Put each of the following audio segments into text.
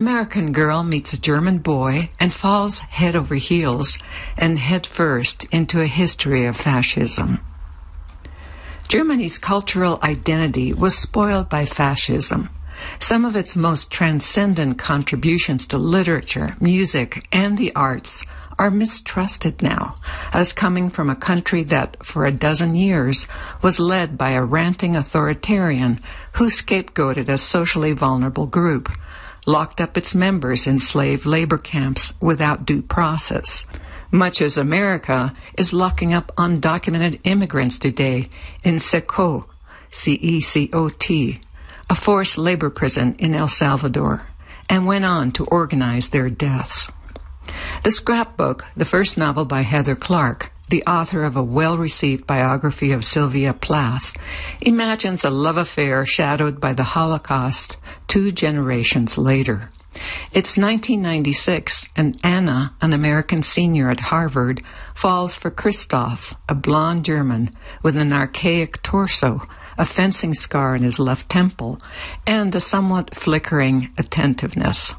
American girl meets a German boy and falls head over heels and head first into a history of fascism. Germany's cultural identity was spoiled by fascism. Some of its most transcendent contributions to literature, music, and the arts are mistrusted now as coming from a country that, for a dozen years, was led by a ranting authoritarian who scapegoated a socially vulnerable group, locked up its members in slave labor camps without due process, much as America is locking up undocumented immigrants today in CECOT, C-E-C-O-T, a forced labor prison in El Salvador, and went on to organize their deaths. The Scrapbook, the first novel by Heather Clark, the author of a well-received biography of Sylvia Plath, imagines a love affair shadowed by the Holocaust 2 generations later. It's 1996, and Anna, an American senior at Harvard, falls for Christoph, a blonde German with an archaic torso, a fencing scar in his left temple, and a somewhat flickering attentiveness.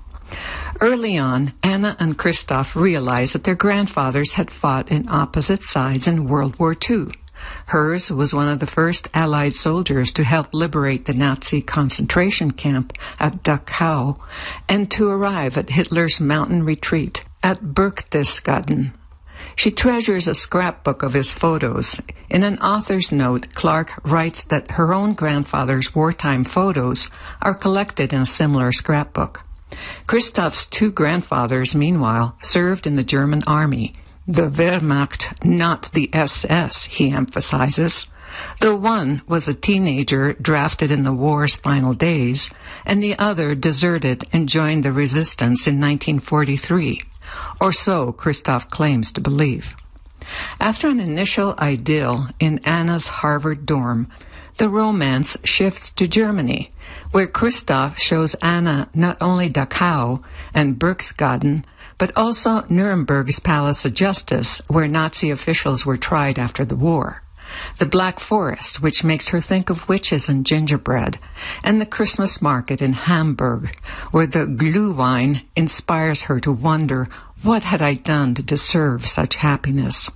Early on, Anna and Christoph realized that their grandfathers had fought in opposite sides in World War II. Hers was one of the first Allied soldiers to help liberate the Nazi concentration camp at Dachau and to arrive at Hitler's mountain retreat at Berchtesgaden. She treasures a scrapbook of his photos. In an author's note, Clark writes that her own grandfather's wartime photos are collected in a similar scrapbook. Christoph's 2 grandfathers, meanwhile, served in the German army, the Wehrmacht, not the SS, he emphasizes. The one was a teenager drafted in the war's final days, and the other deserted and joined the resistance in 1943, or so Christoph claims to believe. After an initial idyll in Anna's Harvard dorm, the romance shifts to Germany, where Christoph shows Anna not only Dachau and Berchtesgaden, but also Nuremberg's Palace of Justice, where Nazi officials were tried after the war, the Black Forest, which makes her think of witches and gingerbread, and the Christmas market in Hamburg, where the Glühwein inspires her to wonder, what had I done to deserve such happiness?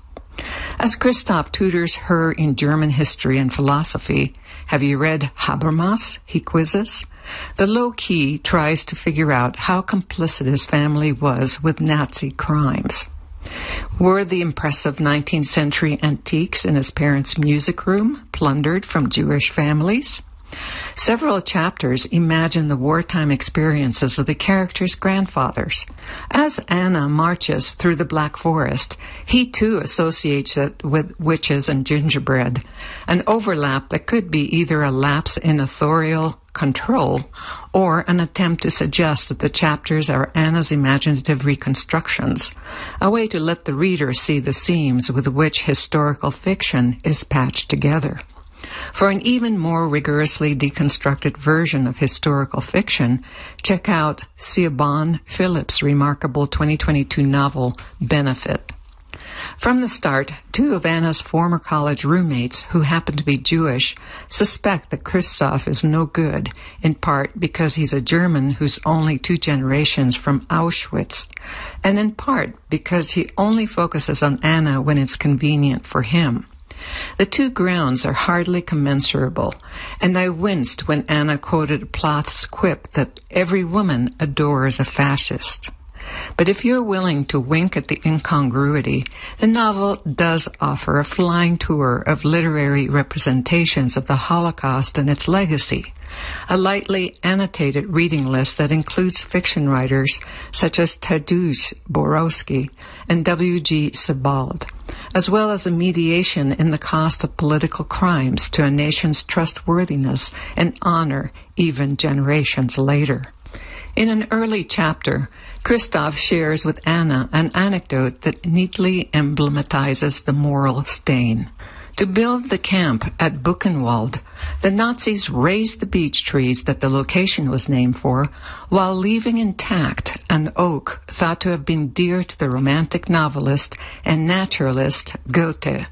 As Christoph tutors her in German history and philosophy, have you read Habermas? He quizzes. The low-key tries to figure out how complicit his family was with Nazi crimes. Were the impressive 19th century antiques in his parents' music room plundered from Jewish families? Several chapters imagine the wartime experiences of the characters' grandfathers. As Anna marches through the Black Forest, he too associates it with witches and gingerbread, an overlap that could be either a lapse in authorial control or an attempt to suggest that the chapters are Anna's imaginative reconstructions, a way to let the reader see the seams with which historical fiction is patched together. For an even more rigorously deconstructed version of historical fiction, check out Siobhan Phillips' remarkable 2022 novel, Benefit. From the start, 2 of Anna's former college roommates, who happen to be Jewish, suspect that Christoph is no good, in part because he's a German who's only 2 generations from Auschwitz, and in part because he only focuses on Anna when it's convenient for him. The 2 grounds are hardly commensurable, and I winced when Anna quoted Plath's quip that every woman adores a fascist. But if you're willing to wink at the incongruity, the novel does offer a flying tour of literary representations of the Holocaust and its legacy, a lightly annotated reading list that includes fiction writers such as Tadeusz Borowski and W.G. Sebald, as well as a mediation in the cost of political crimes to a nation's trustworthiness and honor even generations later. In an early chapter, Christoph shares with Anna an anecdote that neatly emblematizes the moral stain. To build the camp at Buchenwald, the Nazis razed the beech trees that the location was named for, while leaving intact an oak thought to have been dear to the romantic novelist and naturalist Goethe.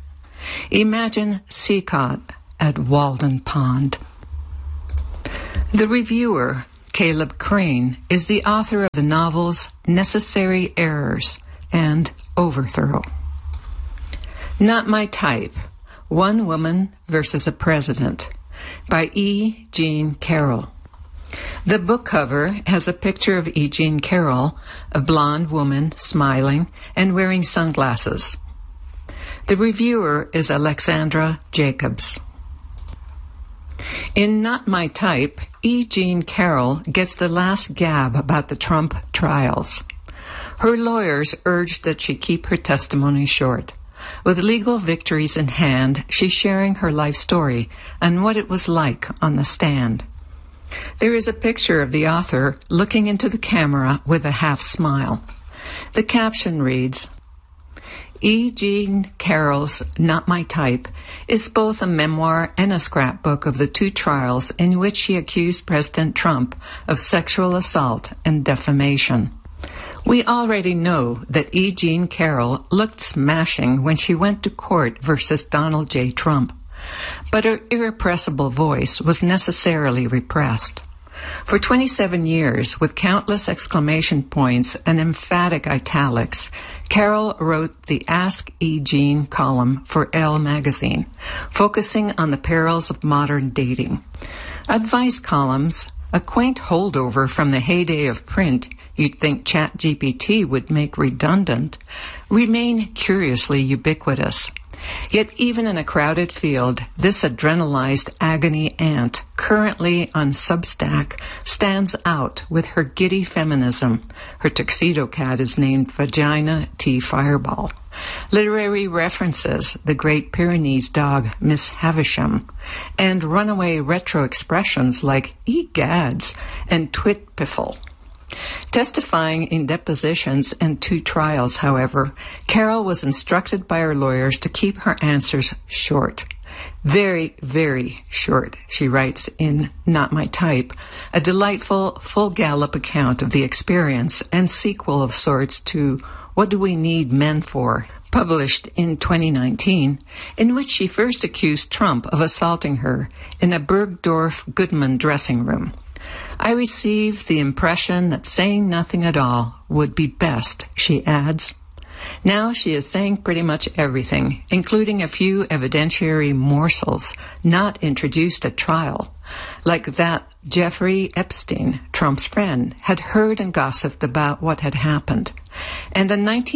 Imagine Sicot at Walden Pond. The reviewer, Caleb Crane is the author of the novels Necessary Errors and Overthrow. Not My Type, One Woman versus a President, by E. Jean Carroll. The book cover has a picture of E. Jean Carroll, a blonde woman smiling and wearing sunglasses. The reviewer is Alexandra Jacobs. In Not My Type, E. Jean Carroll gets the last gab about the Trump trials. Her lawyers urged that she keep her testimony short. With legal victories in hand, she's sharing her life story and what it was like on the stand. There is a picture of the author looking into the camera with a half smile. The caption reads, E. Jean Carroll's Not My Type is both a memoir and a scrapbook of the two trials in which she accused President Trump of sexual assault and defamation. We already know that E. Jean Carroll looked smashing when she went to court versus Donald J. Trump, but her irrepressible voice was necessarily repressed. For 27 years, with countless exclamation points and emphatic italics, Carroll wrote the Ask E. Jean column for Elle magazine, focusing on the perils of modern dating. Advice columns, a quaint holdover from the heyday of print you'd think ChatGPT would make redundant, remain curiously ubiquitous. Yet even in a crowded field, this adrenalized agony aunt, currently on Substack, stands out with her giddy feminism. Her tuxedo cat is named Vagina T. Fireball. Literary references, the Great Pyrenees dog Miss Havisham, and runaway retro expressions like egads and twit-piffle. Testifying in depositions and two trials, however, Carroll was instructed by her lawyers to keep her answers short. Very, very short, she writes in Not My Type, a delightful, full gallop account of the experience and sequel of sorts to What Do We Need Men For?, published in 2019, in which she first accused Trump of assaulting her in a Bergdorf Goodman dressing room. I received the impression that saying nothing at all would be best, she adds. Now she is saying pretty much everything, including a few evidentiary morsels not introduced at trial, like that Jeffrey Epstein, Trump's friend, had heard and gossiped about what had happened, and a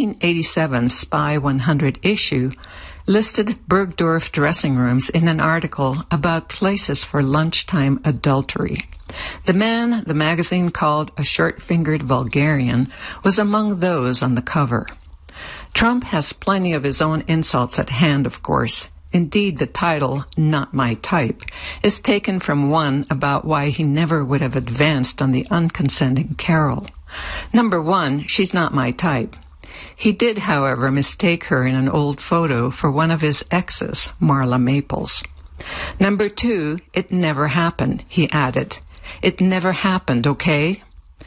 1987 Spy 100 issue listed Bergdorf dressing rooms in an article about places for lunchtime adultery. The man the magazine called a short-fingered vulgarian was among those on the cover. Trump has plenty of his own insults at hand, of course. Indeed, the title, Not My Type, is taken from one about why he never would have advanced on the unconsenting Carroll. Number one, she's not my type. He did, however, mistake her in an old photo for one of his exes, Marla Maples. Number two, it never happened, he added. It never happened, okay?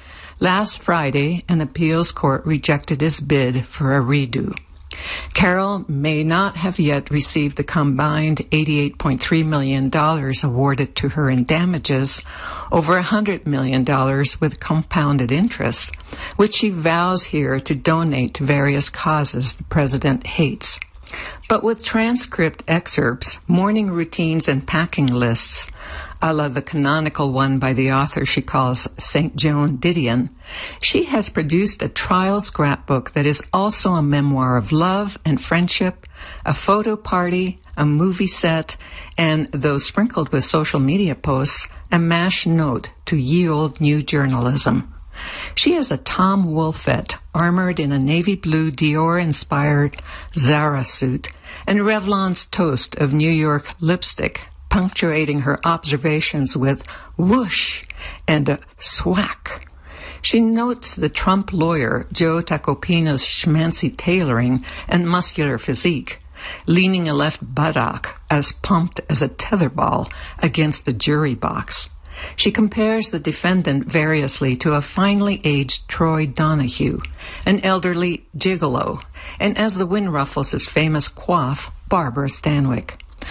Last Friday, an appeals court rejected his bid for a redo. Carroll may not have yet received the combined $88.3 million awarded to her in damages, over $100 million with compounded interest, which she vows here to donate to various causes the president hates. But with transcript excerpts, morning routines, and packing lists, a la the canonical one by the author she calls St. Joan Didion, she has produced a trial scrapbook that is also a memoir of love and friendship, a photo party, a movie set, and, though sprinkled with social media posts, a mash note to ye olde new journalism. She is a Tom Wolfette, armored in a navy blue Dior-inspired Zara suit, and Revlon's toast of New York lipstick, punctuating her observations with whoosh and a swack. She notes the Trump lawyer Joe Tacopina's schmancy tailoring and muscular physique, leaning a left buttock as pumped as a tetherball against the jury box. She compares the defendant variously to a finely aged Troy Donahue, an elderly gigolo, and as the wind ruffles his famous coif, Barbara Stanwyck.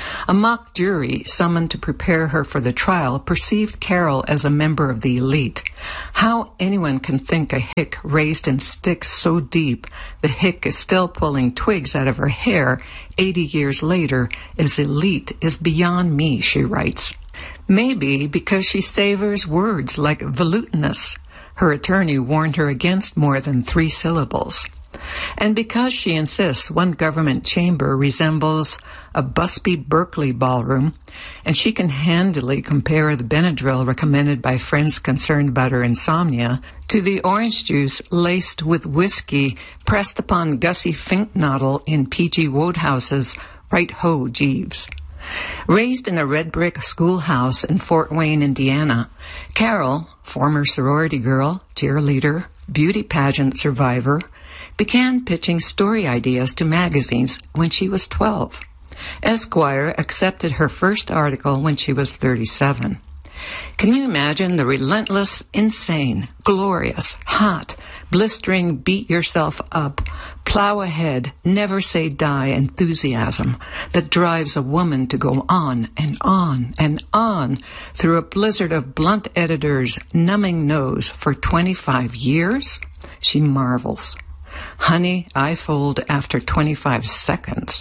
A mock jury summoned to prepare her for the trial perceived Carol as a member of the elite. How anyone can think a hick raised in sticks so deep the hick is still pulling twigs out of her hair 80 years later is elite is beyond me, she writes. Maybe because she savors words like volutinous. Her attorney warned her against more than 3 syllables. And because she insists one government chamber resembles a Busby Berkeley ballroom, and she can handily compare the Benadryl recommended by friends concerned about her insomnia to the orange juice laced with whiskey pressed upon Gussie Finknottle in P.G. Wodehouse's Right Ho, Jeeves. Raised in a red brick schoolhouse in Fort Wayne, Indiana, Carol, former sorority girl, cheerleader, beauty pageant survivor, began pitching story ideas to magazines when she was 12. Esquire accepted her first article when she was 37. Can you imagine the relentless, insane, glorious, hot, blistering, beat yourself up, plow ahead, never say die enthusiasm that drives a woman to go on and on and on through a blizzard of blunt editors' numbing nose for 25 years? She marvels. Honey, I fold after 25 seconds.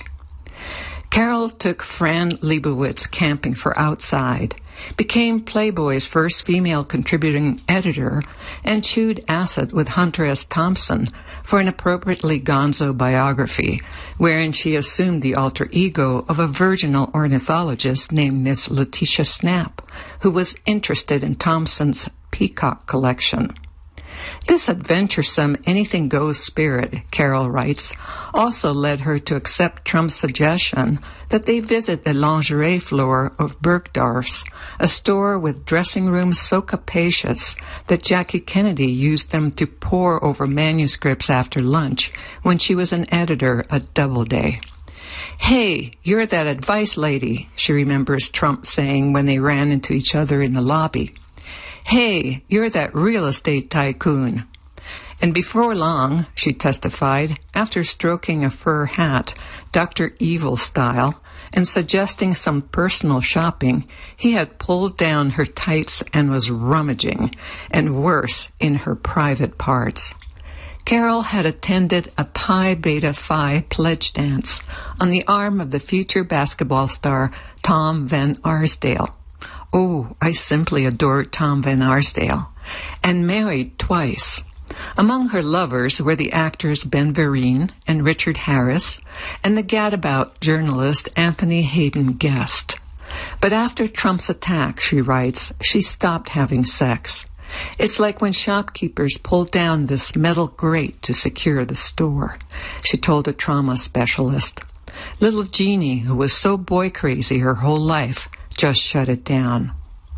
Carol took Fran Lebowitz camping for Outside, became Playboy's first female contributing editor, and chewed acid with Hunter S. Thompson for an appropriately gonzo biography, wherein she assumed the alter ego of a virginal ornithologist named Miss Letitia Snap, who was interested in Thompson's peacock collection. This adventuresome anything-goes spirit, Carol writes, also led her to accept Trump's suggestion that they visit the lingerie floor of Bergdorf's, a store with dressing rooms so capacious that Jackie Kennedy used them to pore over manuscripts after lunch when she was an editor at Doubleday. "Hey, you're that advice lady," she remembers Trump saying when they ran into each other in the lobby. "Hey, you're that real estate tycoon." And before long, she testified, after stroking a fur hat, Dr. Evil style, and suggesting some personal shopping, he had pulled down her tights and was rummaging, and worse, in her private parts. Carol had attended a Pi Beta Phi pledge dance on the arm of the future basketball star Tom Van Arsdale. Oh, I simply adored Tom Van Arsdale. And married twice. Among her lovers were the actors Ben Vereen and Richard Harris, and the gadabout journalist Anthony Hayden Guest. But after Trump's attack, she writes, she stopped having sex. It's like when shopkeepers pulled down this metal grate to secure the store, she told a trauma specialist. Little Jeannie, who was so boy crazy her whole life, just shut it down.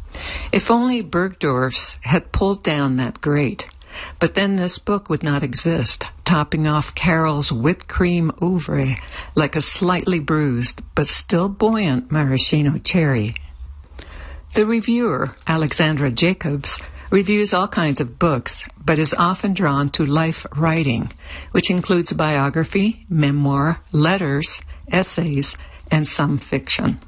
If only Bergdorf's had pulled down that grate, but then this book would not exist, topping off Carol's whipped cream oeuvre like a slightly bruised but still buoyant maraschino cherry. The reviewer, Alexandra Jacobs, reviews all kinds of books, but is often drawn to life writing, which includes biography, memoir, letters, essays, and some fiction.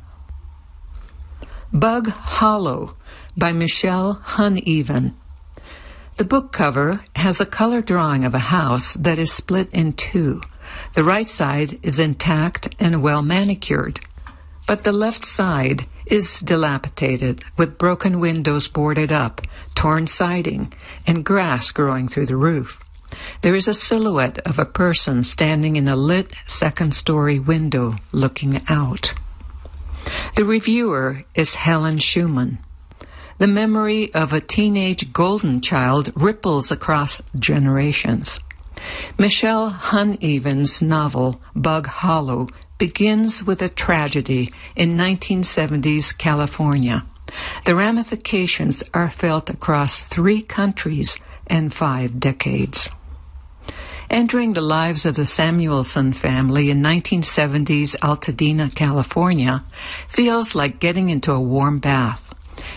Bug Hollow by Michelle Huneven. The book cover has a color drawing of a house that is split in two. The right side is intact and well manicured, but the left side is dilapidated, with broken windows boarded up, torn siding, and grass growing through the roof. There is a silhouette of a person standing in a lit second-story window looking out. The reviewer is Helen Schumann. The memory of a teenage golden child ripples across generations. Michelle Huneven's novel, Bug Hollow, begins with a tragedy in 1970s California. The ramifications are felt across 3 countries and 5 decades. Entering the lives of the Samuelson family in 1970s Altadena, California, feels like getting into a warm bath.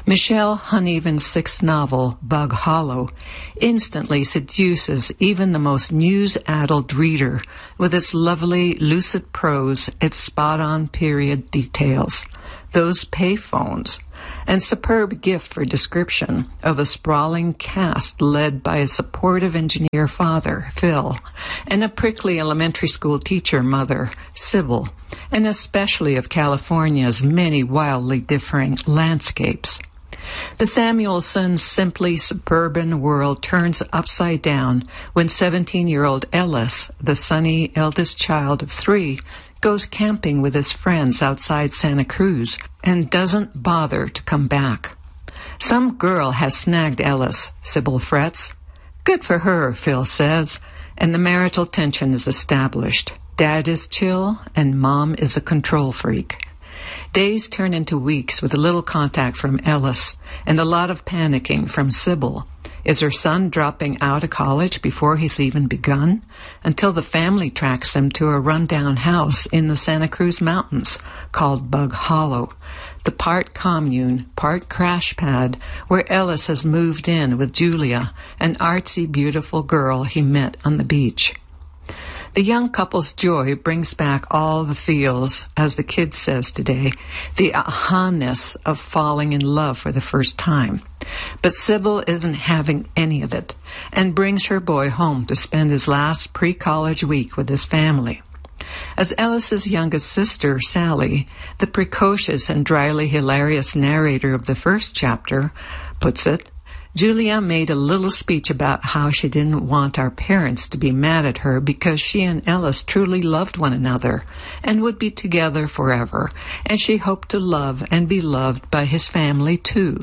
Michelle Huneevan's sixth novel, Bug Hollow, instantly seduces even the most news-addled reader with its lovely, lucid prose, its spot-on period details, those payphones, and superb gift for description of a sprawling cast led by a supportive engineer father, Phil, and a prickly elementary school teacher mother, Sybil, and especially of California's many wildly differing landscapes. The Samuelsons' simply suburban world turns upside down when 17-year-old Ellis, the sunny eldest child of 3, goes camping with his friends outside Santa Cruz and doesn't bother to come back. Some girl has snagged Ellis, Sybil frets. Good for her, Phil says, and the marital tension is established. Dad is chill and Mom is a control freak. Days turn into weeks with a little contact from Ellis and a lot of panicking from Sybil. Is her son dropping out of college before he's even begun? Until the family tracks him to a rundown house in the Santa Cruz Mountains called Bug Hollow, the part commune, part crash pad where Ellis has moved in with Julia, an artsy, beautiful girl he met on the beach. The young couple's joy brings back all the feels, as the kid says today, the aha-ness of falling in love for the first time. But Sybil isn't having any of it, and brings her boy home to spend his last pre-college week with his family. As Ellis's youngest sister, Sally, the precocious and dryly hilarious narrator of the first chapter, puts it, Julia made a little speech about how she didn't want our parents to be mad at her because she and Ellis truly loved one another and would be together forever, and she hoped to love and be loved by his family too.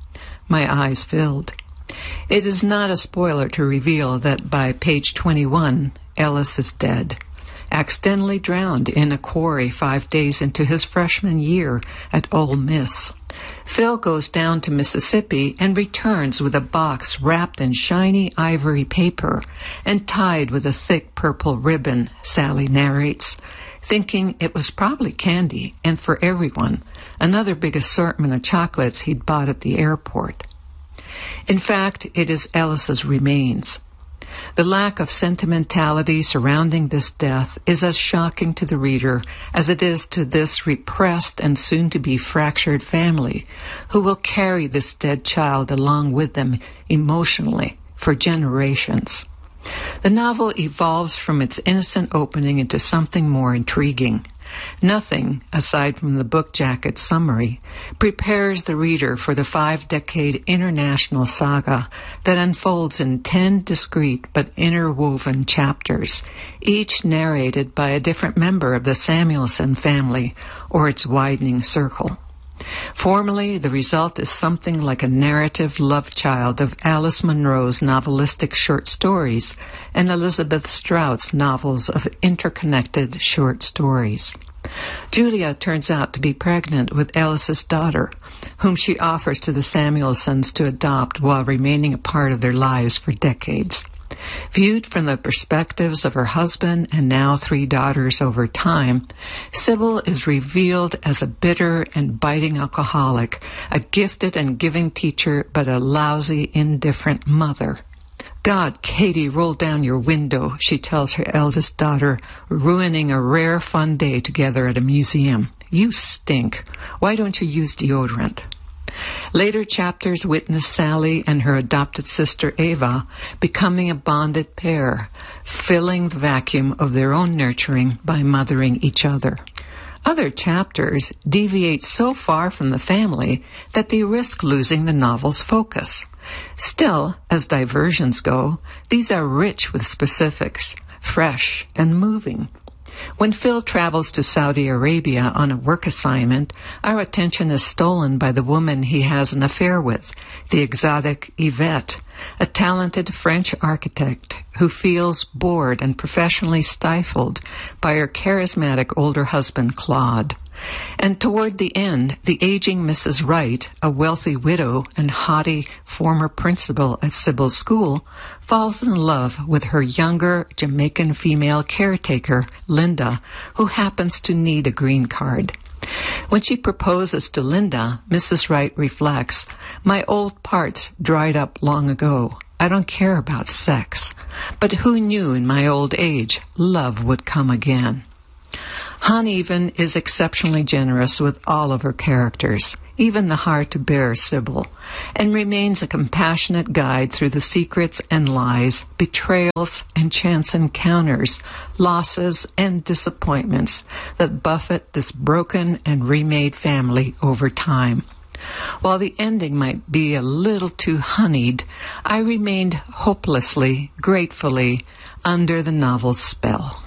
My eyes filled. It is not a spoiler to reveal that by page 21, Ellis is dead, accidentally drowned in a quarry 5 days into his freshman year at Ole Miss. Phil goes down to Mississippi and returns with a box wrapped in shiny ivory paper and tied with a thick purple ribbon, Sally narrates, thinking it was probably candy and for everyone, another big assortment of chocolates he'd bought at the airport. In fact, it is Ellis's remains. The lack of sentimentality surrounding this death is as shocking to the reader as it is to this repressed and soon-to-be fractured family, who will carry this dead child along with them emotionally for generations. The novel evolves from its innocent opening into something more intriguing. Nothing, aside from the book jacket summary, prepares the reader for the 5-decade international saga that unfolds in 10 discrete but interwoven chapters, each narrated by a different member of the Samuelson family or its widening circle. Formally, the result is something like a narrative love child of Alice Munro's novelistic short stories and Elizabeth Strout's novels of interconnected short stories. Julia turns out to be pregnant with Ellis's daughter, whom she offers to the Samuelsons to adopt while remaining a part of their lives for decades. Viewed from the perspectives of her husband and now 3 daughters over time, Sybil is revealed as a bitter and biting alcoholic, a gifted and giving teacher, but a lousy, indifferent mother. God, Katie, roll down your window, she tells her eldest daughter, ruining a rare fun day together at a museum. You stink. Why don't you use deodorant? Later chapters witness Sally and her adopted sister Ava becoming a bonded pair, filling the vacuum of their own nurturing by mothering each other. Other chapters deviate so far from the family that they risk losing the novel's focus. Still, as diversions go, these are rich with specifics, fresh and moving. When Phil travels to Saudi Arabia on a work assignment, our attention is stolen by the woman he has an affair with, the exotic Yvette, a talented French architect who feels bored and professionally stifled by her charismatic older husband, Claude. And toward the end, the aging Mrs. Wright, a wealthy widow and haughty former principal at Sybil's school, falls in love with her younger Jamaican female caretaker, Linda, who happens to need a green card. When she proposes to Linda, Mrs. Wright reflects, "My old parts dried up long ago. I don't care about sex. But who knew in my old age love would come again?" Han even is exceptionally generous with all of her characters, even the hard-to-bear Sybil, and remains a compassionate guide through the secrets and lies, betrayals and chance encounters, losses and disappointments that buffet this broken and remade family over time. While the ending might be a little too honeyed, I remained hopelessly, gratefully under the novel's spell.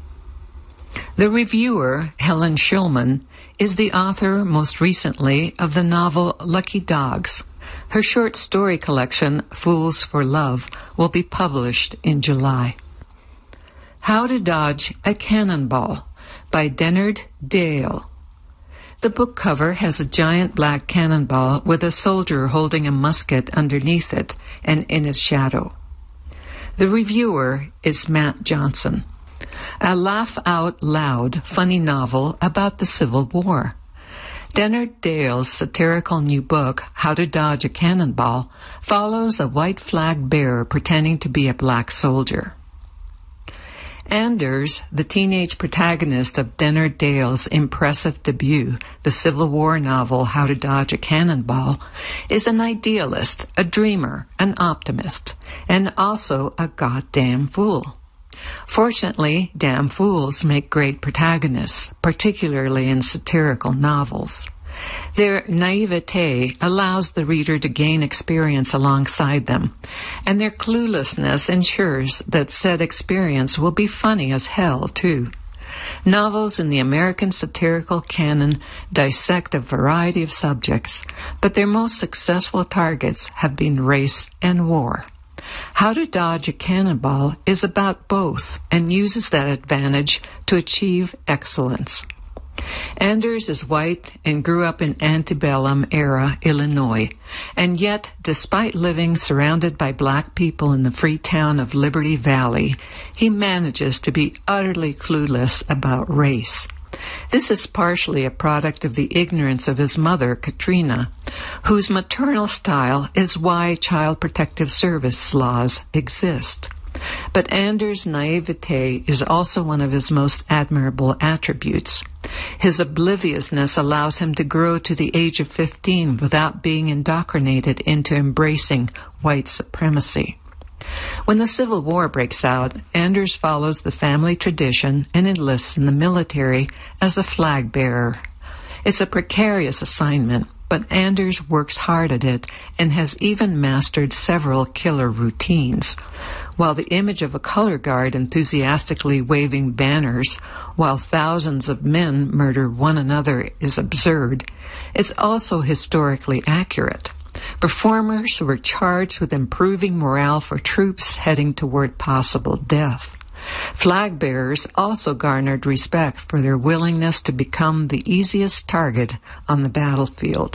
The reviewer, Helen Shulman, is the author most recently of the novel Lucky Dogs. Her short story collection, Fools for Love, will be published in July. How to Dodge a Cannonball by Dennard Dale. The book cover has a giant black cannonball with a soldier holding a musket underneath it and in its shadow. The reviewer is Matt Johnson. A laugh-out-loud, funny novel about the Civil War. Dennard Dale's satirical new book, How to Dodge a Cannonball, follows a white flag bearer pretending to be a black soldier. Anders, the teenage protagonist of Dennard Dale's impressive debut, the Civil War novel How to Dodge a Cannonball, is an idealist, a dreamer, an optimist, and also a goddamn fool. Fortunately, damn fools make great protagonists, particularly in satirical novels. Their naivete allows the reader to gain experience alongside them, and their cluelessness ensures that said experience will be funny as hell, too. Novels in the American satirical canon dissect a variety of subjects, but their most successful targets have been race and war. How to Dodge a Cannonball is about both and uses that advantage to achieve excellence. Anders is white and grew up in antebellum era Illinois, and yet, despite living surrounded by black people in the free town of Liberty Valley, he manages to be utterly clueless about race. This is partially a product of the ignorance of his mother, Katrina, whose maternal style is why Child Protective Service laws exist. But Anders' naivete is also one of his most admirable attributes. His obliviousness allows him to grow to the age of 15 without being indoctrinated into embracing white supremacy. When the Civil War breaks out, Anders follows the family tradition and enlists in the military as a flag bearer. It's a precarious assignment, but Anders works hard at it and has even mastered several killer routines. While the image of a color guard enthusiastically waving banners while thousands of men murder one another is absurd, it's also historically accurate. Performers were charged with improving morale for troops heading toward possible death. Flag bearers also garnered respect for their willingness to become the easiest target on the battlefield.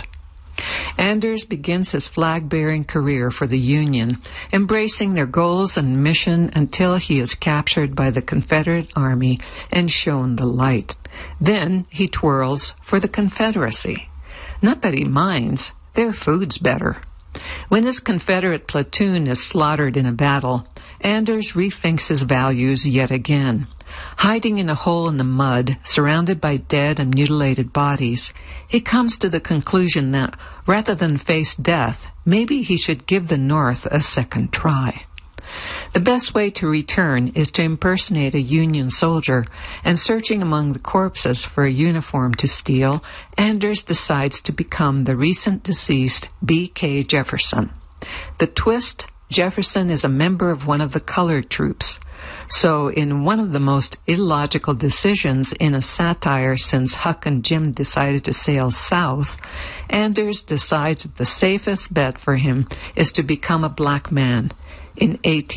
Anders begins his flag-bearing career for the Union, embracing their goals and mission until he is captured by the Confederate Army and shown the light. Then he twirls for the Confederacy. Not that he minds, their food's better. When his Confederate platoon is slaughtered in a battle, Anders rethinks his values yet again. Hiding in a hole in the mud, surrounded by dead and mutilated bodies, he comes to the conclusion that, rather than face death, maybe he should give the North a second try. The best way to return is to impersonate a Union soldier, and searching among the corpses for a uniform to steal, Anders decides to become the recent deceased B.K. Jefferson. The twist: Jefferson is a member of one of the colored troops. So in one of the most illogical decisions in a satire since Huck and Jim decided to sail south, Anders decides that the safest bet for him is to become a black man in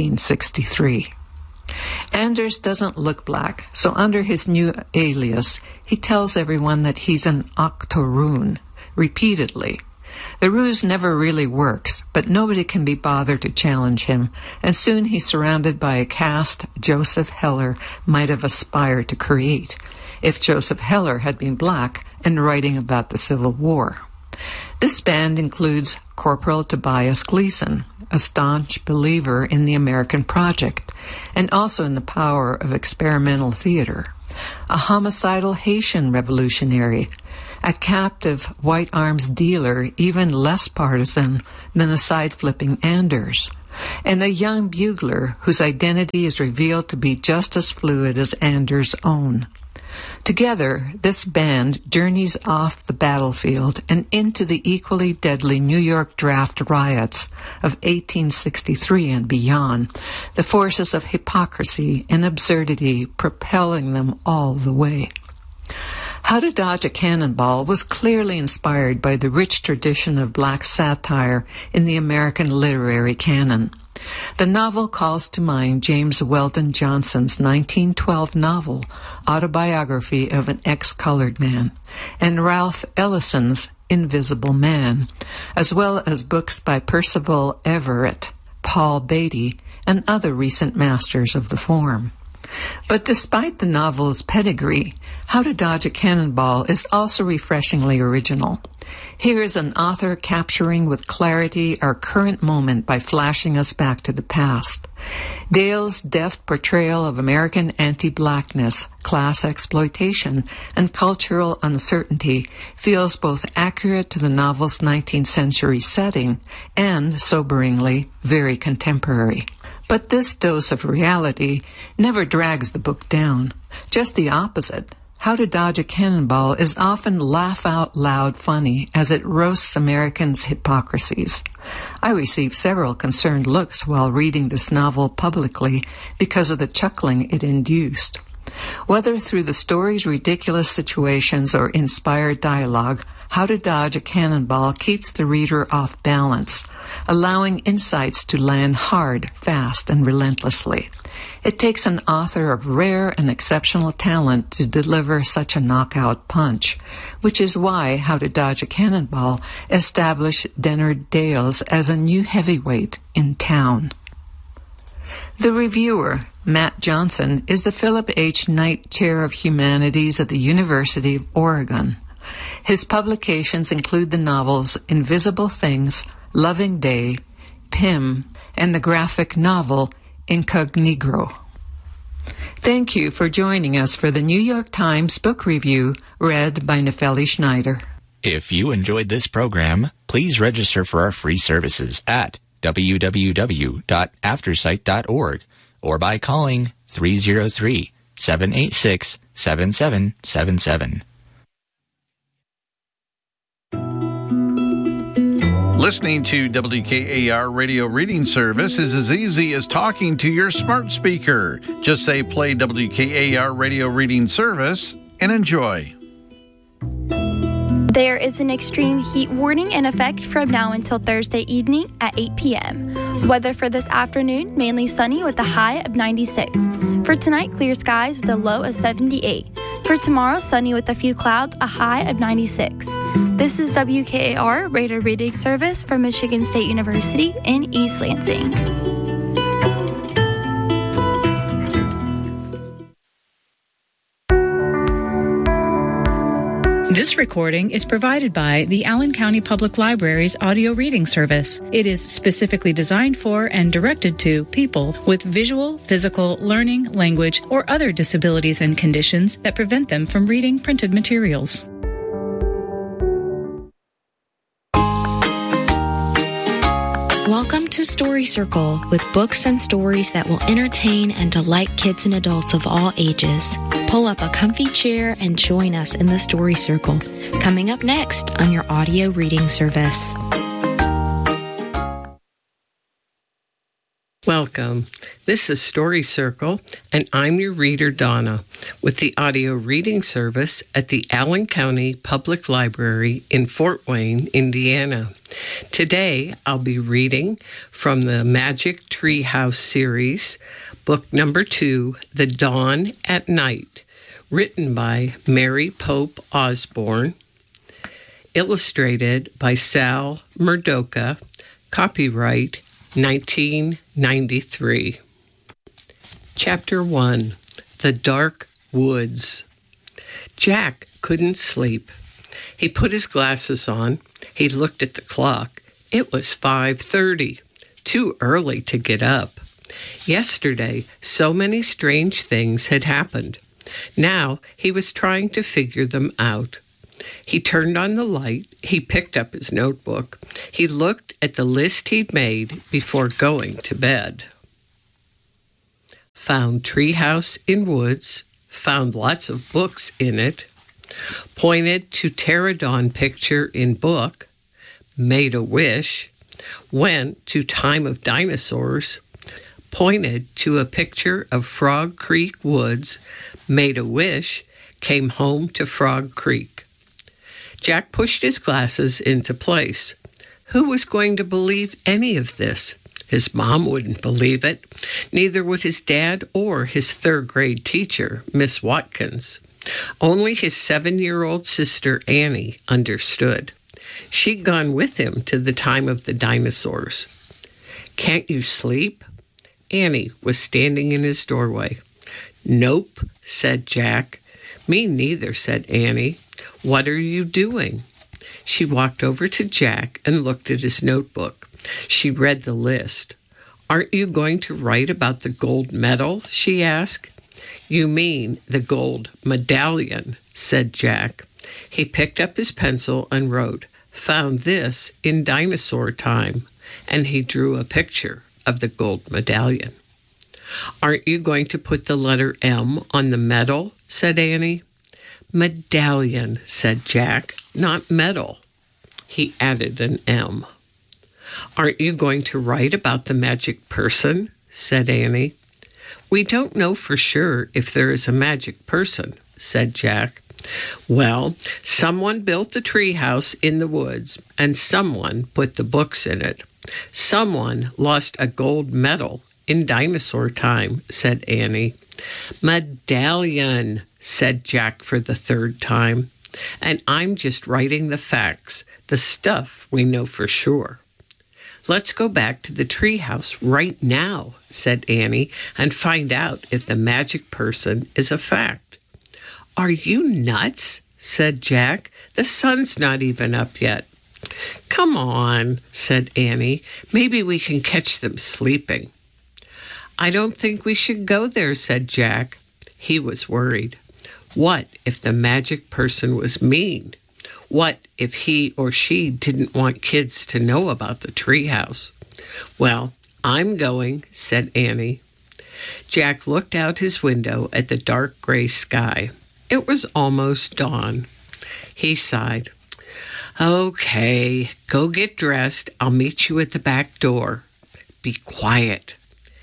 1863. Anders doesn't look black, so under his new alias, he tells everyone that he's an octoroon, repeatedly. The ruse never really works, but nobody can be bothered to challenge him, and soon he's surrounded by a caste Joseph Heller might have aspired to create. If Joseph Heller had been black, and writing about the Civil War. This band includes Corporal Tobias Gleason, a staunch believer in the American project and also in the power of experimental theater, a homicidal Haitian revolutionary, a captive white arms dealer even less partisan than the side-flipping Anders, and a young bugler whose identity is revealed to be just as fluid as Anders' own. Together, this band journeys off the battlefield and into the equally deadly New York draft riots of 1863 and beyond, the forces of hypocrisy and absurdity propelling them all the way. How to Dodge a Cannonball was clearly inspired by the rich tradition of black satire in the American literary canon. The novel calls to mind James Weldon Johnson's 1912 novel, Autobiography of an Ex-Colored Man, and Ralph Ellison's Invisible Man, as well as books by Percival Everett, Paul Beatty, and other recent masters of the form. But despite the novel's pedigree, How to Dodge a Cannonball is also refreshingly original. Here is an author capturing with clarity our current moment by flashing us back to the past. Dale's deft portrayal of American anti-blackness, class exploitation, and cultural uncertainty feels both accurate to the novel's 19th century setting and, soberingly, very contemporary. But this dose of reality never drags the book down. Just the opposite. How to Dodge a Cannonball is often laugh-out-loud funny as it roasts Americans' hypocrisies. I received several concerned looks while reading this novel publicly because of the chuckling it induced. Whether through the story's ridiculous situations or inspired dialogue, How to Dodge a Cannonball keeps the reader off balance, allowing insights to land hard, fast, and relentlessly. It takes an author of rare and exceptional talent to deliver such a knockout punch, which is why How to Dodge a Cannonball established Dennard Dales as a new heavyweight in town. The reviewer, Matt Johnson, is the Philip H. Knight Chair of Humanities at the University of Oregon. His publications include the novels Invisible Things, Loving Day, Pym, and the graphic novel Incognegro. Thank you for joining us for the New York Times Book Review, read by Nefeli Schneider. If you enjoyed this program, please register for our free services at www.aftersight.org or by calling 303-786-7777. Listening to WKAR Radio Reading Service is as easy as talking to your smart speaker. Just say play WKAR Radio Reading Service and enjoy. There is an extreme heat warning in effect from now until Thursday evening at 8 p.m. Weather for this afternoon, mainly sunny with a high of 96. For tonight, clear skies with a low of 78. For tomorrow, sunny with a few clouds, a high of 96. This is WKAR Radio Reading Service from Michigan State University in East Lansing. This recording is provided by the Allen County Public Library's audio reading service. It is specifically designed for and directed to people with visual, physical, learning, language, or other disabilities and conditions that prevent them from reading printed materials. Welcome to Story Circle, with books and stories that will entertain and delight kids and adults of all ages. Pull up a comfy chair and join us in the Story Circle. Coming up next on your audio reading service. Welcome. This is Story Circle, and I'm your reader, Donna, with the audio reading service at the Allen County Public Library in Fort Wayne, Indiana. Today, I'll be reading from the Magic Tree House series, book number 2, The Dawn at Night, written by Mary Pope Osborne, illustrated by Sal Murdoka, copyright 1993. Chapter 1, The Dark Woods. Jack couldn't sleep. He put his glasses on. He looked at the clock. It was 5:30. Too early to get up. Yesterday, so many strange things had happened. Now he was trying to figure them out. He turned on the light. He picked up his notebook. He looked at the list he'd made before going to bed. Found treehouse in woods. Found lots of books in it. Pointed to pterodon picture in book. Made a wish. Went to time of dinosaurs. Pointed to a picture of Frog Creek woods. Made a wish. Came home to Frog Creek. Jack pushed his glasses into place. Who was going to believe any of this? His mom wouldn't believe it. Neither would his dad or his third-grade teacher, Miss Watkins. Only his 7-year-old sister, Annie, understood. She'd gone with him to the time of the dinosaurs. Can't you sleep? Annie was standing in his doorway. Nope, said Jack. Me neither, said Annie. What are you doing? She walked over to Jack and looked at his notebook. She read the list. Aren't you going to write about the gold medal? She asked. You mean the gold medallion, said Jack. He picked up his pencil and wrote, found this in dinosaur time, and he drew a picture of the gold medallion. Aren't you going to put the letter M on the medal? Said Annie. Medallion, said Jack, not medal. He added an M. Aren't you going to write about the magic person? Said Annie. We don't know for sure if there is a magic person, said Jack. Well, someone built the treehouse in the woods, and someone put the books in it. Someone lost a gold medal in dinosaur time, said Annie. Medallion, said Jack for the third time. And I'm just writing the facts, the stuff we know for sure. Let's go back to the treehouse right now, said Annie, and find out if the magic person is a fact. Are you nuts? Said Jack. The sun's not even up yet. Come on, said Annie. Maybe we can catch them sleeping. I don't think we should go there, said Jack. He was worried. What if the magic person was mean? What if he or she didn't want kids to know about the treehouse? Well, I'm going, said Annie. Jack looked out his window at the dark gray sky. It was almost dawn. He sighed. Okay, go get dressed. I'll meet you at the back door. Be quiet.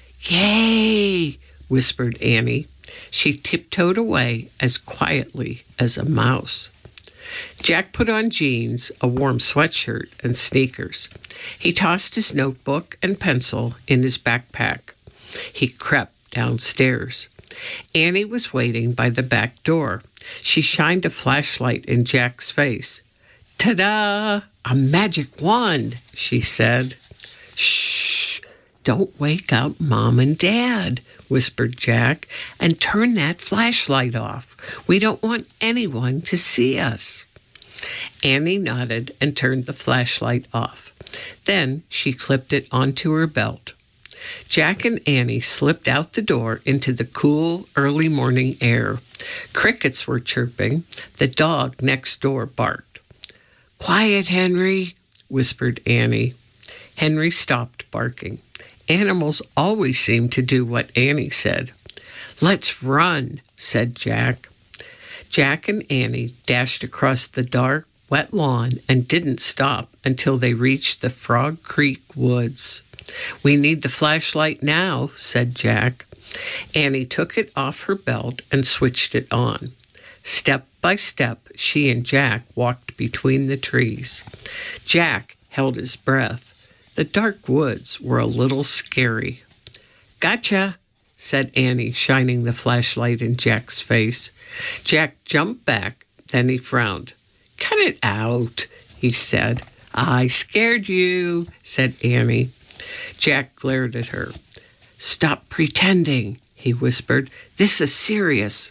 Yay, whispered Annie. She tiptoed away as quietly as a mouse. Jack put on jeans, a warm sweatshirt, and sneakers. He tossed his notebook and pencil in his backpack. He crept downstairs. Annie was waiting by the back door. She shined a flashlight in Jack's face. Ta-da! A magic wand, she said. Shh! Don't wake up Mom and Dad, whispered Jack, and turn that flashlight off. We don't want anyone to see us. Annie nodded and turned the flashlight off. Then she clipped it onto her belt. Jack and Annie slipped out the door into the cool, early morning air. Crickets were chirping. The dog next door barked. Quiet, Henry, whispered Annie. Henry stopped barking. Animals always seemed to do what Annie said. Let's run, said Jack. Jack and Annie dashed across the dark, wet lawn and didn't stop until they reached the Frog Creek woods. We need the flashlight now, said Jack. Annie took it off her belt and switched it on. Step by step, she and Jack walked between the trees. Jack held his breath. The dark woods were a little scary. Gotcha, said Annie, shining the flashlight in Jack's face. Jack jumped back, then he frowned. Cut it out, he said. I scared you, said Annie. Jack glared at her. Stop pretending, he whispered. "This is serious."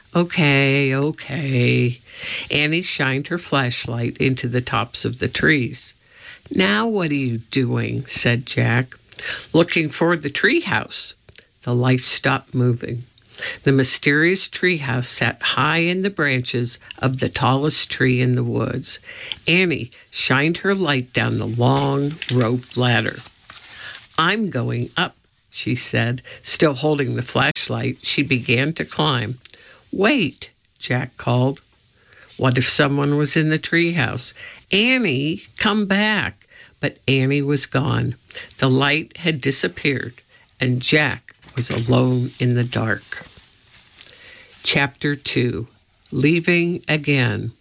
Okay. Annie shined her flashlight into the tops of the trees. "Now what are you doing?" said Jack. "Looking for the treehouse." The light stopped moving. The mysterious treehouse sat high in the branches of the tallest tree in the woods. Annie shined her light down the long rope ladder. "I'm going up," she said. Still holding the flashlight, she began to climb. "Wait," Jack called. What if someone was in the treehouse? "Annie, come back." But Annie was gone. The light had disappeared, and Jack was alone in the dark. Chapter 2. Leaving Again.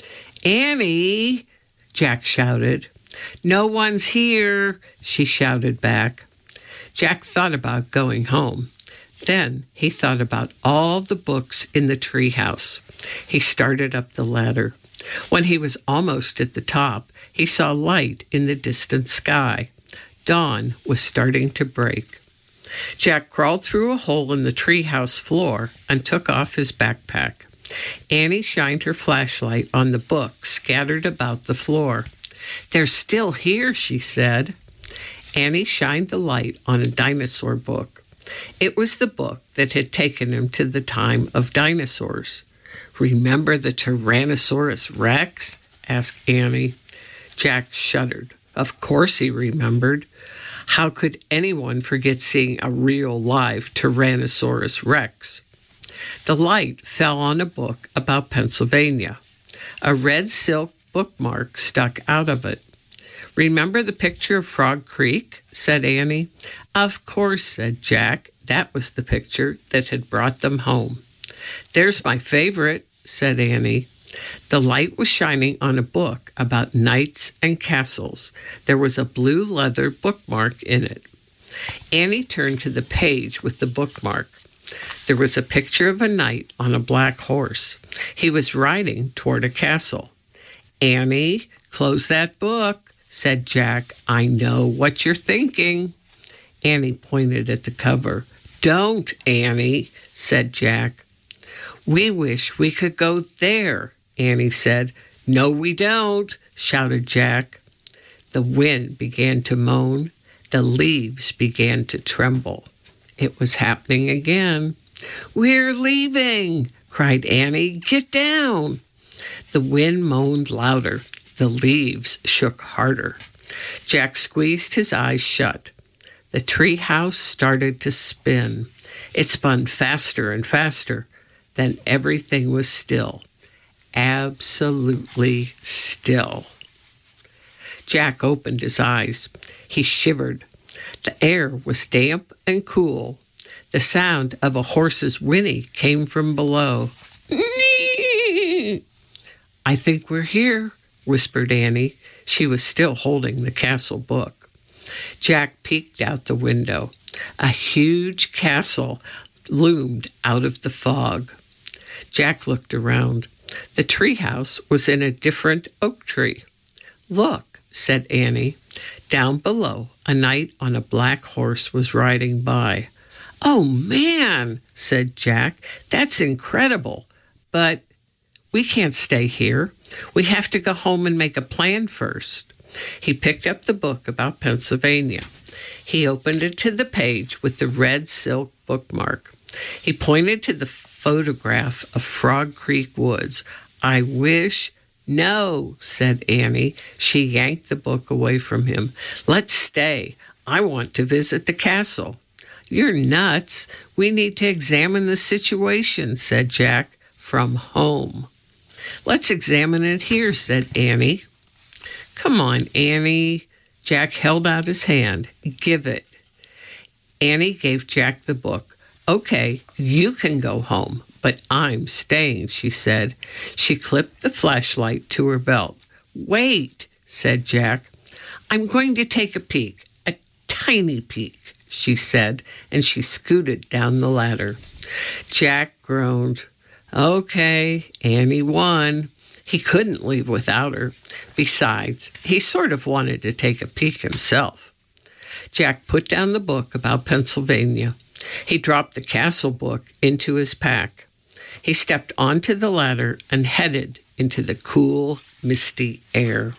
"Annie!" Jack shouted. "No one's here," she shouted back. Jack thought about going home. Then he thought about all the books in the treehouse. He started up the ladder. When he was almost at the top, he saw light in the distant sky. Dawn was starting to break. Jack crawled through a hole in the treehouse floor and took off his backpack. Annie shined her flashlight on the books scattered about the floor. "They're still here," she said. Annie shined the light on a dinosaur book. It was the book that had taken him to the time of dinosaurs. "Remember the Tyrannosaurus Rex?" asked Annie. Jack shuddered. Of course he remembered. How could anyone forget seeing a real live Tyrannosaurus Rex? The light fell on a book about Pennsylvania. A red silk bookmark stuck out of it. "Remember the picture of Frog Creek?" said Annie. "Of course," said Jack. That was the picture that had brought them home. "There's my favorite," said Annie. The light was shining on a book about knights and castles. There was a blue leather bookmark in it. Annie turned to the page with the bookmark. There was a picture of a knight on a black horse. He was riding toward a castle. "Annie, close that book," said Jack. "I know what you're thinking." Annie pointed at the cover. "Don't, Annie," said Jack. "We wish we could go there," Annie said. "No, we don't," shouted Jack. The wind began to moan. The leaves began to tremble. It was happening again. "We're leaving," cried Annie. "Get down." The wind moaned louder. The leaves shook harder. Jack squeezed his eyes shut. The treehouse started to spin. It spun faster and faster. Then everything was still. Absolutely still. Jack opened his eyes. He shivered. The air was damp and cool. The sound of a horse's whinny came from below. "I think we're here," whispered Annie. She was still holding the castle book. Jack peeked out the window. A huge castle loomed out of the fog. Jack looked around. The treehouse was in a different oak tree. "Look," said Annie. Down below, a knight on a black horse was riding by. "Oh, man," said Jack. "That's incredible. But we can't stay here. We have to go home and make a plan first." He picked up the book about Pennsylvania. He opened it to the page with the red silk bookmark. He pointed to the photograph of Frog Creek Woods. "I wish—" "No," said Annie. She yanked the book away from him. "Let's stay. I want to visit the castle." "You're nuts. We need to examine the situation," said Jack. "From home." "Let's examine it here," said Annie. "Come on, Annie." Jack held out his hand. "Give it." Annie gave Jack the book. "Okay, you can go home, but I'm staying," she said. She clipped the flashlight to her belt. "Wait," said Jack. "I'm going to take a peek, a tiny peek," she said, and she scooted down the ladder. Jack groaned. Okay, Annie won. He couldn't leave without her. Besides, he sort of wanted to take a peek himself. Jack put down the book about Pennsylvania. He dropped the castle book into his pack. He stepped onto the ladder and headed into the cool, misty air.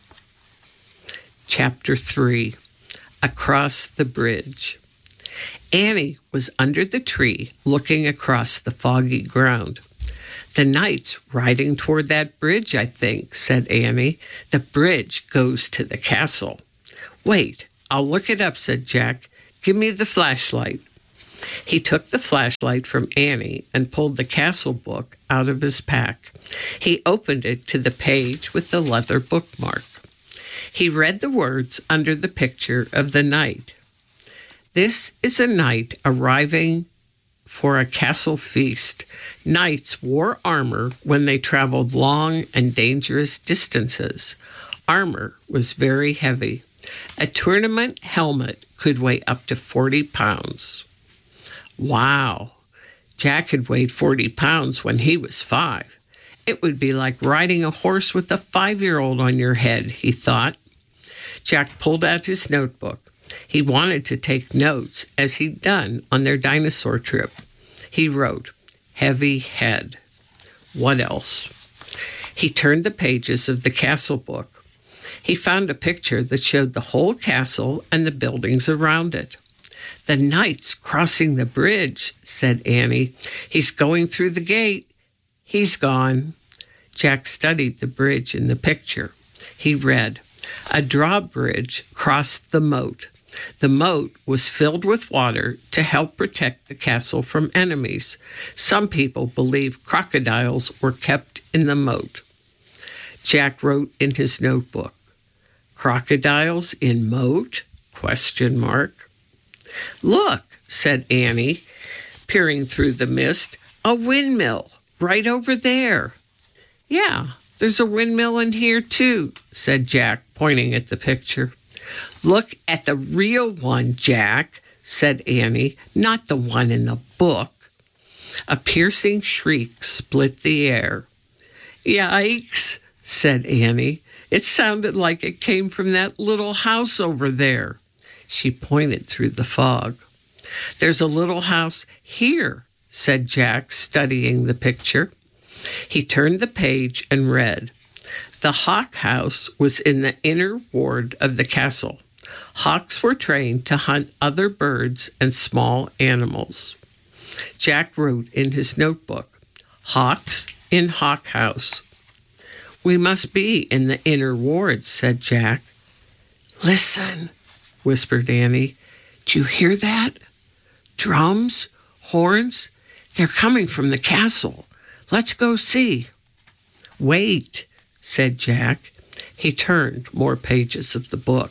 Chapter 3. Across the Bridge. Annie was under the tree looking across the foggy ground. "The knight's riding toward that bridge, I think," said Annie. "The bridge goes to the castle." "Wait, I'll look it up," said Jack. "Give me the flashlight." He took the flashlight from Annie and pulled the castle book out of his pack. He opened it to the page with the leather bookmark. He read the words under the picture of the knight. "This is a knight arriving for a castle feast. Knights wore armor when they traveled long and dangerous distances. Armor was very heavy. A tournament helmet could weigh up to 40 pounds. Wow! Jack had weighed 40 pounds when he was 5. It would be like riding a horse with a 5-year-old on your head, he thought. Jack pulled out his notebook. He wanted to take notes as he'd done on their dinosaur trip. He wrote, "Heavy head." What else? He turned the pages of the castle book. He found a picture that showed the whole castle and the buildings around it. "The knight's crossing the bridge," said Annie. "He's going through the gate. He's gone." Jack studied the bridge in the picture. He read, "A drawbridge crossed the moat. The moat was filled with water to help protect the castle from enemies. Some people believe crocodiles were kept in the moat." Jack wrote in his notebook, "Crocodiles in moat? ? "Look," said Annie, peering through the mist, "a windmill right over there." "Yeah, there's a windmill in here too," said Jack, pointing at the picture. "Look at the real one, Jack," said Annie, "not the one in the book." A piercing shriek split the air. "Yikes," said Annie. "It sounded like it came from that little house over there." She pointed through the fog. "There's a little house here," said Jack, studying the picture. He turned the page and read, "The hawk house was in the inner ward of the castle. Hawks were trained to hunt other birds and small animals." Jack wrote in his notebook, "Hawks in hawk house." "We must be in the inner ward," said Jack. "Listen," whispered Annie. "Do you hear that? Drums? Horns? They're coming from the castle. Let's go see." "Wait," said Jack. He turned more pages of the book.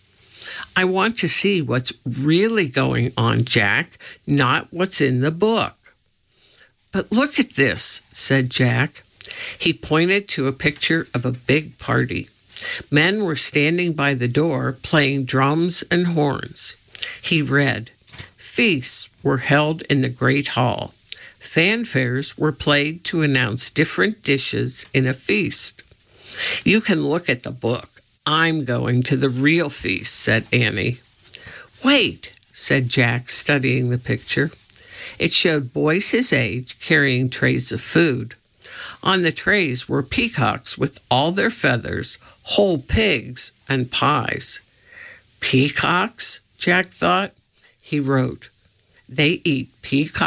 "I want to see what's really going on, Jack, not what's in the book." "But look at this," said Jack. He pointed to a picture of a big party. Men were standing by the door playing drums and horns. He read, "Feasts were held in the great hall. Fanfares were played to announce different dishes in a feast." "You can look at the book. I'm going to the real feast," said Annie. "Wait," said Jack, studying the picture. It showed boys his age carrying trays of food. On the trays were peacocks with all their feathers, whole pigs, and pies. "Peacocks?" Jack thought. He wrote, "They eat peacocks? ?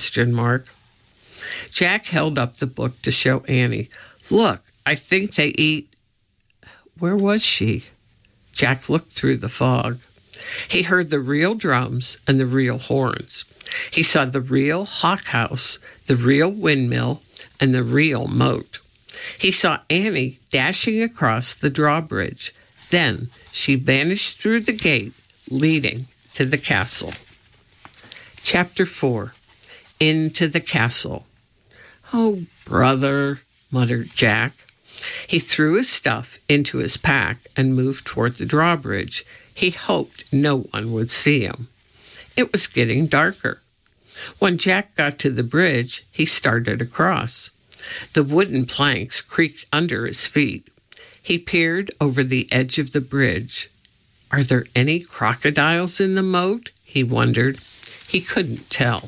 Jack held up the book to show Annie. "Look, I think they eat..." Where was she? Jack looked through the fog. He heard the real drums and the real horns. He saw the real hawk house, the real windmill, and the real moat. He saw Annie dashing across the drawbridge. Then she vanished through the gate leading to the castle. Chapter 4. Into the castle. "Oh, brother," muttered Jack. He threw his stuff into his pack and moved toward the drawbridge. He hoped no one would see him. It was getting darker. When Jack got to the bridge, he started across. The wooden planks creaked under his feet. He peered over the edge of the bridge. Are there any crocodiles in the moat? He wondered. He couldn't tell.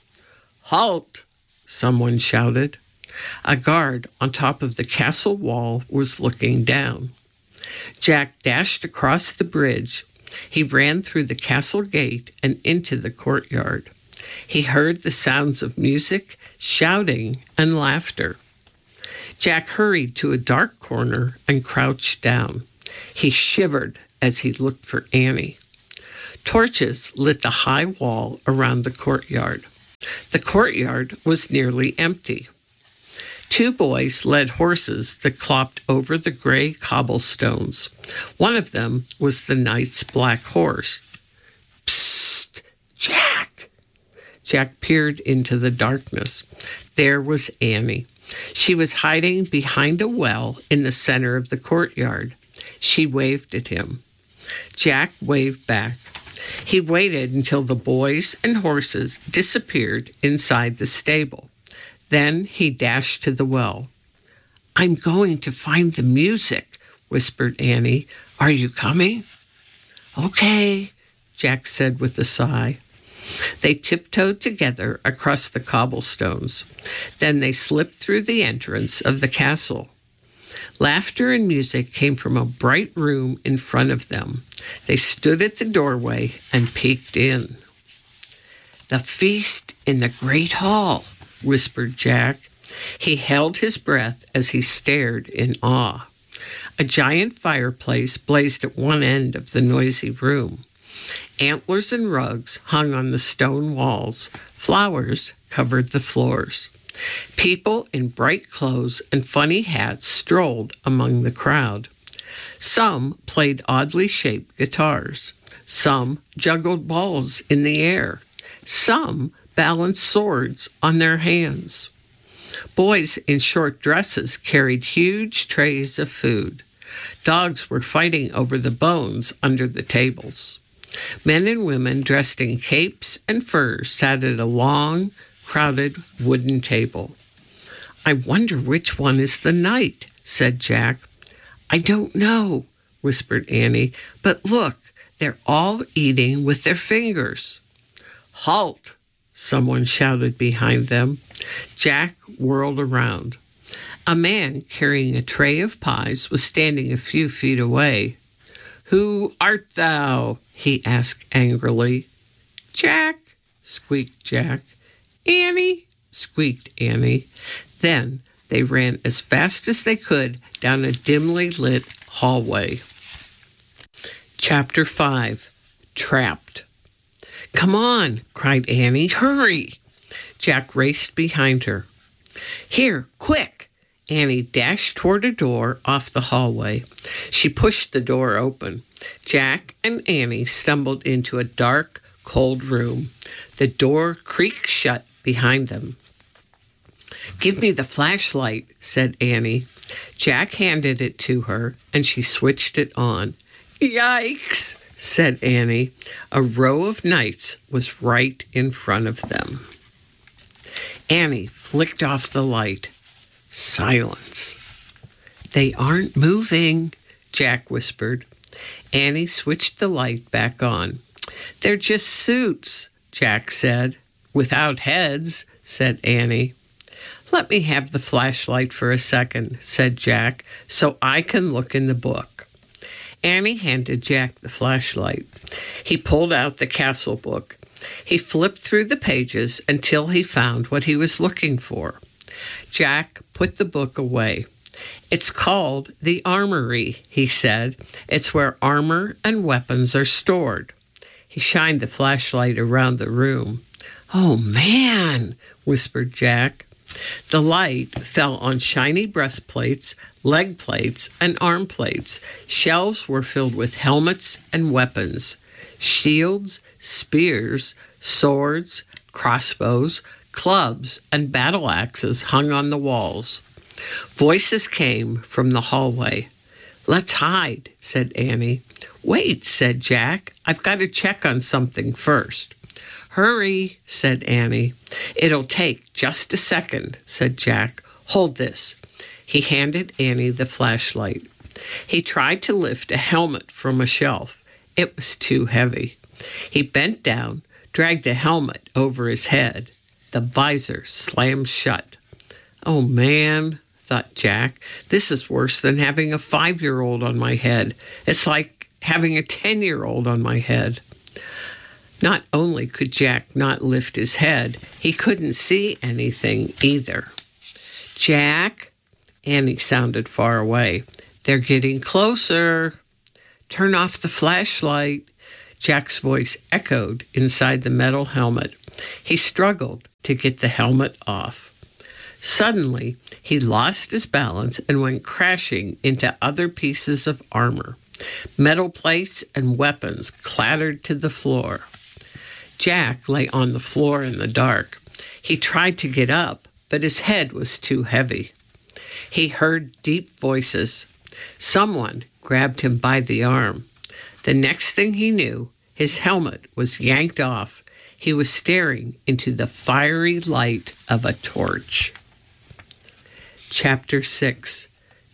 "Halt!" someone shouted. A guard on top of the castle wall was looking down. Jack dashed across the bridge. He ran through the castle gate and into the courtyard. He heard the sounds of music, shouting, and laughter. Jack hurried to a dark corner and crouched down. He shivered as he looked for Annie. Torches lit the high wall around the courtyard. The courtyard was nearly empty. Two boys led horses that clopped over the gray cobblestones. One of them was the knight's black horse. "Psst, Jack!" Jack peered into the darkness. There was Annie. She was hiding behind a well in the center of the courtyard. She waved at him. Jack waved back. He waited until the boys and horses disappeared inside the stable. Then he dashed to the well. "I'm going to find the music," whispered Annie. "Are you coming?" "Okay," Jack said with a sigh. They tiptoed together across the cobblestones. Then they slipped through the entrance of the castle. Laughter and music came from a bright room in front of them. They stood at the doorway and peeked in. "The feast in the great hall," whispered Jack. He held his breath as he stared in awe. A giant fireplace blazed at one end of the noisy room. Antlers and rugs hung on the stone walls. Flowers covered the floors. People in bright clothes and funny hats strolled among the crowd. Some played oddly shaped guitars. Some juggled balls in the air. Some balanced swords on their hands. Boys in short dresses carried huge trays of food. Dogs were fighting over the bones under the tables. Men and women dressed in capes and furs sat at a long, crowded wooden table. "I wonder which one is the knight," said Jack. "I don't know," whispered Annie, "but look, they're all eating with their fingers." "Halt!" someone shouted behind them. Jack whirled around. A man carrying a tray of pies was standing a few feet away. "Who art thou?" he asked angrily. "Jack," squeaked Jack. "Annie," squeaked Annie. Then they ran as fast as they could down a dimly lit hallway. Chapter 5. Trapped. "Come on," cried Annie. "Hurry!" Jack raced behind her. "Here, quick!" Annie dashed toward a door off the hallway. She pushed the door open. Jack and Annie stumbled into a dark, cold room. The door creaked shut behind them. "Give me the flashlight," said Annie. Jack handed it to her, and she switched it on. "Yikes!" said Annie. A row of knights was right in front of them. Annie flicked off the light. Silence. "They aren't moving," Jack whispered. Annie switched the light back on. "They're just suits," Jack said. "Without heads," said Annie. "Let me have the flashlight for a second," said Jack, "so I can look in the book." Annie handed Jack the flashlight. He pulled out the castle book. He flipped through the pages until he found what he was looking for. Jack put the book away. "It's called The Armory," he said. "It's where armor and weapons are stored." He shined the flashlight around the room. "Oh, man," whispered Jack. The light fell on shiny breastplates, leg plates, and arm plates. Shelves were filled with helmets and weapons. Shields, spears, swords, crossbows, clubs, and battle axes hung on the walls. Voices came from the hallway. "Let's hide," said Annie. "Wait," said Jack. "I've got to check on something first." "Hurry," said Annie. "It'll take just a second," said Jack. "Hold this." He handed Annie the flashlight. He tried to lift a helmet from a shelf. It was too heavy. He bent down, dragged the helmet over his head. The visor slammed shut. "Oh, man," thought Jack, "this is worse than having a 5-year-old on my head. It's like having a 10-year-old on my head." Not only could Jack not lift his head, he couldn't see anything either. "Jack," Annie sounded far away. "They're getting closer. Turn off the flashlight." Jack's voice echoed inside the metal helmet. He struggled to get the helmet off. Suddenly, he lost his balance and went crashing into other pieces of armor. Metal plates and weapons clattered to the floor. Jack lay on the floor in the dark. He tried to get up, but his head was too heavy. He heard deep voices. Someone grabbed him by the arm. The next thing he knew, his helmet was yanked off. He was staring into the fiery light of a torch. Chapter 6.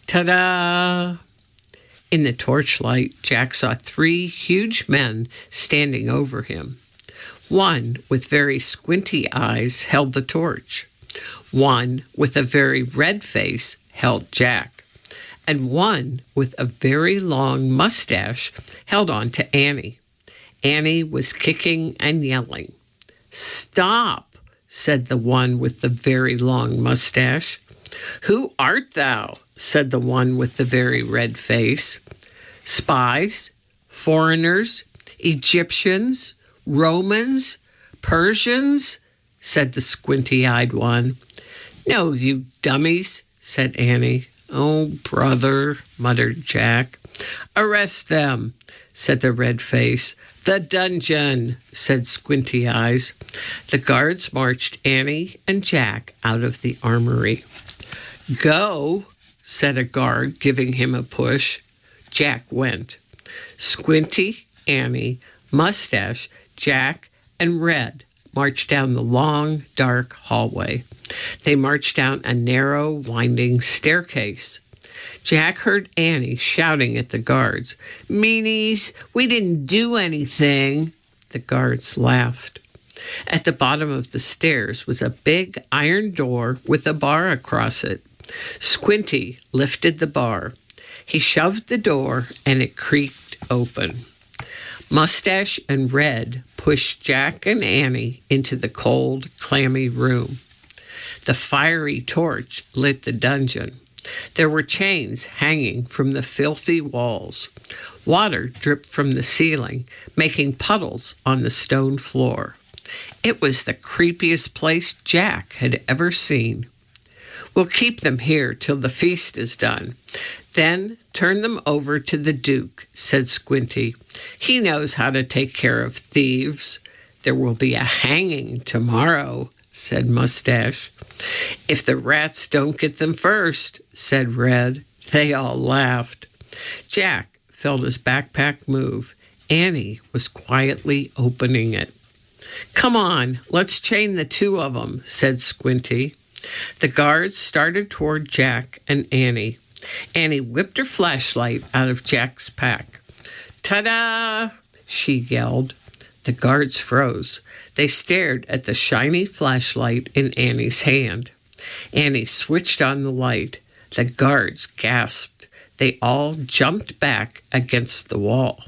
Ta-da! In the torchlight, Jack saw 3 huge men standing over him. One with very squinty eyes held the torch. One with a very red face held Jack. And one with a very long mustache held on to Annie. Annie was kicking and yelling. "Stop," said the one with the very long mustache. "Who art thou?" said the one with the very red face. "Spies, foreigners, Egyptians, Romans, Persians," said the squinty-eyed one. "No, you dummies," said Annie. "Oh, brother," muttered Jack. "Arrest them," said the red face. "The dungeon," said Squinty Eyes. The guards marched Annie and Jack out of the armory. "Go," said a guard, giving him a push. Jack went. Squinty, Annie, Mustache, Jack, and Red marched down the long, dark hallway. They marched down a narrow, winding staircase. Jack heard Annie shouting at the guards, "Meanies, we didn't do anything." The guards laughed. At the bottom of the stairs was a big iron door with a bar across it. Squinty lifted the bar. He shoved the door, and it creaked open. Mustache and Red pushed Jack and Annie into the cold, clammy room. The fiery torch lit the dungeon. There were chains hanging from the filthy walls. Water dripped from the ceiling, making puddles on the stone floor. It was the creepiest place Jack had ever seen. "We'll keep them here till the feast is done. Then turn them over to the Duke," said Squinty. "He knows how to take care of thieves." "There will be a hanging tomorrow," said Mustache. "If the rats don't get them first," said Red. They all laughed. Jack felt his backpack move. Annie was quietly opening it. "Come on, let's chain the 2 of them," said Squinty. The guards started toward Jack and Annie. Annie whipped her flashlight out of Jack's pack. "Ta-da!" she yelled. The guards froze. They stared at the shiny flashlight in Annie's hand. Annie switched on the light. The guards gasped. They all jumped back against the wall.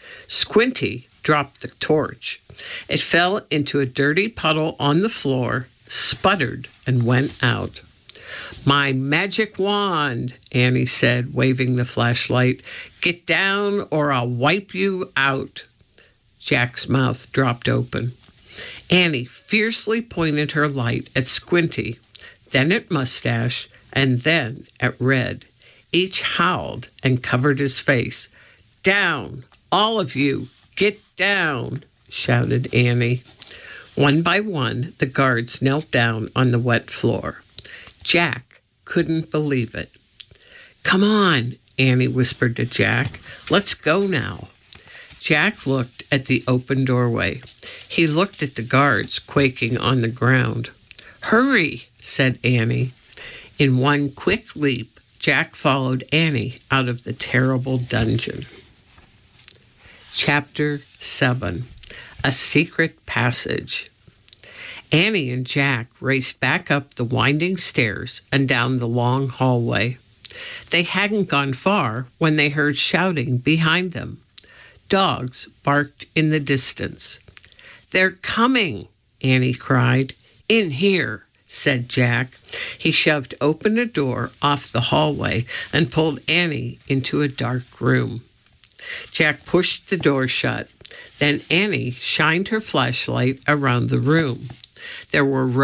Squinty dropped the torch. It fell into a dirty puddle on the floor, sputtered, and went out. "My magic wand," Annie said, waving the flashlight. "Get down or I'll wipe you out." Jack's mouth dropped open. Annie fiercely pointed her light at Squinty, then at Mustache, and then at Red. Each howled and covered his face. "Down, all of you, get down," shouted Annie. One by one, the guards knelt down on the wet floor. Jack couldn't believe it. "Come on," Annie whispered to Jack. "Let's go now." Jack looked at the open doorway. He looked at the guards quaking on the ground. "Hurry," said Annie. In one quick leap, Jack followed Annie out of the terrible dungeon. Chapter 7. A secret passage. Annie and Jack raced back up the winding stairs and down the long hallway. They hadn't gone far when they heard shouting behind them. Dogs barked in the distance. "They're coming," Annie cried. "In here," said Jack. He shoved open a door off the hallway and pulled Annie into a dark room. Jack pushed the door shut. Then Annie shined her flashlight around the room. There were